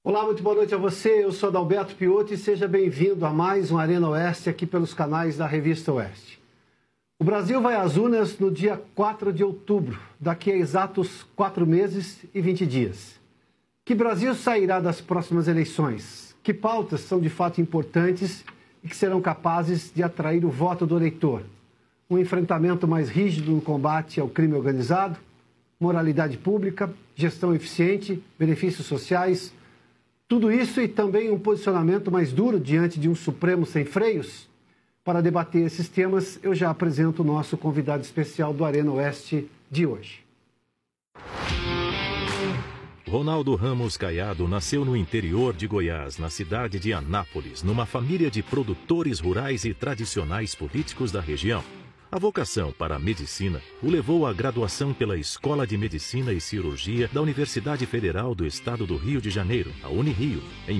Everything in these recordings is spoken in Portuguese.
Olá, muito boa noite a você. Eu sou Adalberto Piotto e seja bem-vindo a mais um Arena Oeste aqui pelos canais da Revista Oeste. O Brasil vai às urnas no dia 4 de outubro, daqui a exatos 4 meses e 20 dias. Que Brasil sairá das próximas eleições? Que pautas são de fato importantes e que serão capazes de atrair o voto do eleitor? Um enfrentamento mais rígido no combate ao crime organizado? Moralidade pública? Gestão eficiente? Benefícios sociais? Tudo isso e também um posicionamento mais duro diante de um Supremo sem freios? Para debater esses temas, eu já apresento o nosso convidado especial do Arena Oeste de hoje. Ronaldo Ramos Caiado nasceu no interior de Goiás, na cidade de Anápolis, numa família de produtores rurais e tradicionais políticos da região. A vocação para a medicina o levou à graduação pela Escola de Medicina e Cirurgia da Universidade Federal do Estado do Rio de Janeiro, a Unirio, em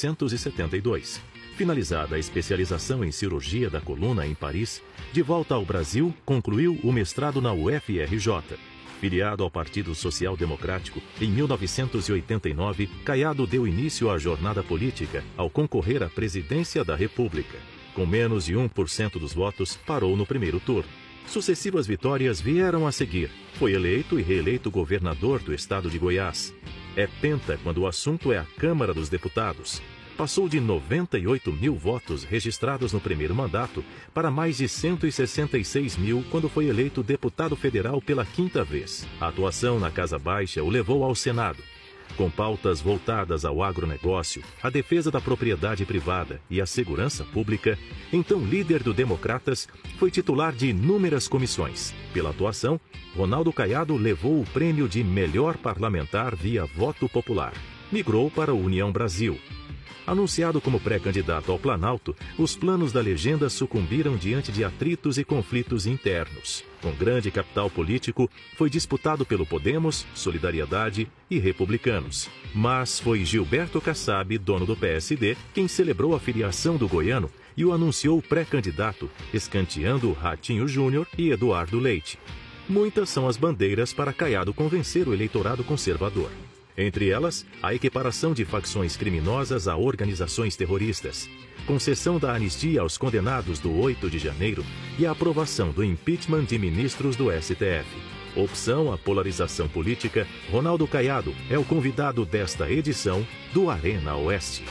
1972. Finalizada a especialização em cirurgia da coluna em Paris, de volta ao Brasil, concluiu o mestrado na UFRJ. Filiado ao Partido Social Democrático, em 1989, Caiado deu início à jornada política ao concorrer à presidência da República. Com menos de 1% dos votos, parou no primeiro turno. Sucessivas vitórias vieram a seguir. Foi eleito e reeleito governador do estado de Goiás. É penta quando o assunto é a Câmara dos Deputados. Passou de 98 mil votos registrados no primeiro mandato para mais de 166 mil quando foi eleito deputado federal pela 5ª vez. A atuação na Casa Baixa o levou ao Senado. Com pautas voltadas ao agronegócio, à defesa da propriedade privada e à segurança pública, então líder do Democratas, foi titular de inúmeras comissões. Pela atuação, Ronaldo Caiado levou o prêmio de melhor parlamentar via voto popular. Migrou para a União Brasil. Anunciado como pré-candidato ao Planalto, os planos da legenda sucumbiram diante de atritos e conflitos internos. Com grande capital político, foi disputado pelo Podemos, Solidariedade e Republicanos. Mas foi Gilberto Kassab, dono do PSD, quem celebrou a filiação do goiano e o anunciou pré-candidato, escanteando Ratinho Júnior e Eduardo Leite. Muitas são as bandeiras para Caiado convencer o eleitorado conservador. Entre elas, a equiparação de facções criminosas a organizações terroristas, concessão da anistia aos condenados do 8 de janeiro e a aprovação do impeachment de ministros do STF. Opção à polarização política, Ronaldo Caiado é o convidado desta edição do Arena Oeste.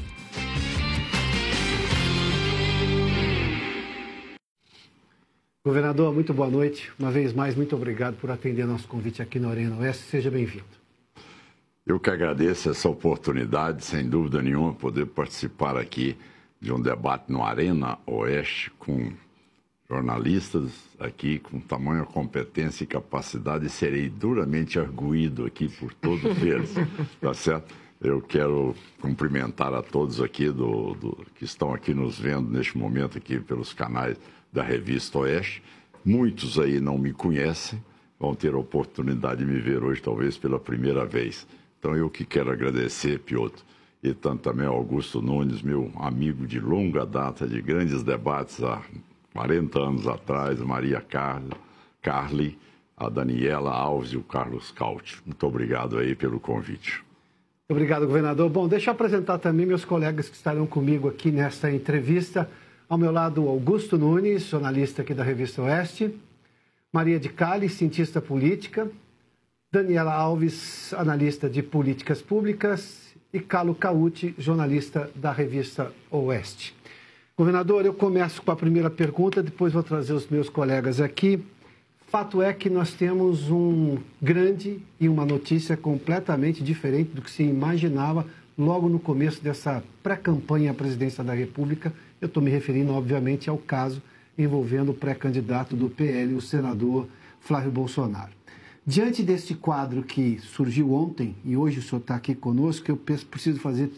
Governador, muito boa noite. Uma vez mais, muito obrigado por atender nosso convite aqui no Arena Oeste. Seja bem-vindo. Eu que agradeço essa oportunidade, sem dúvida nenhuma, poder participar aqui de um debate no Arena Oeste com jornalistas aqui com tamanha competência e capacidade, e serei duramente arguído aqui por todos eles, tá certo? Eu quero cumprimentar a todos aqui que estão aqui nos vendo neste momento aqui pelos canais da Revista Oeste. Muitos aí não me conhecem, vão ter a oportunidade de me ver hoje talvez pela primeira vez. Então, eu que quero agradecer, Piotto, e tanto também ao Augusto Nunes, meu amigo de longa data, de grandes debates há 40 anos atrás, Maria Carli, a Daniela Alves e o Carlos Caut. Muito obrigado aí pelo convite. Obrigado, governador. Bom, deixa eu apresentar também meus colegas que estarão comigo aqui nesta entrevista. Ao meu lado, Augusto Nunes, jornalista aqui da Revista Oeste, Maria de Cali, cientista política, Daniela Alves, analista de políticas públicas, e Carlos Caut, jornalista da Revista Oeste. Governador, eu começo com a primeira pergunta, depois vou trazer os meus colegas aqui. Fato é que nós temos um grande e uma notícia completamente diferente do que se imaginava logo no começo dessa pré-campanha à presidência da República. Eu estou me referindo, obviamente, ao caso envolvendo o pré-candidato do PL, o senador Flávio Bolsonaro. Diante deste quadro que surgiu ontem, e hoje o senhor está aqui conosco, eu preciso fazer